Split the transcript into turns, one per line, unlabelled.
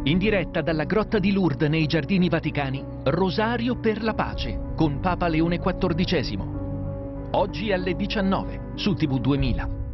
In diretta dalla Grotta di Lourdes nei Giardini Vaticani, Rosario per la pace con Papa Leone XIV. Oggi alle 19 su TV 2000.